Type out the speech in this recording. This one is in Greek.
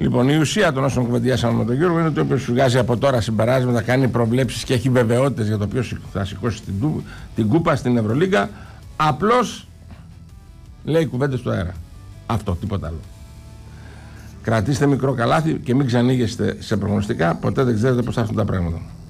Λοιπόν, η ουσία των όσων κουβεντιάσαμε με τον Γιώργο είναι ότι όποιος βγάζει από τώρα συμπεράσματα, κάνει προβλέψεις και έχει βεβαιότητες για το ποιος θα σηκώσει την κούπα στην Ευρωλίγκα, απλώς λέει κουβέντες στο αέρα. Αυτό, τίποτα άλλο. Κρατήστε μικρό καλάθι και μην ξανοίγεστε σε προγνωστικά, ποτέ δεν ξέρετε πώς θα έρθουν τα πράγματα.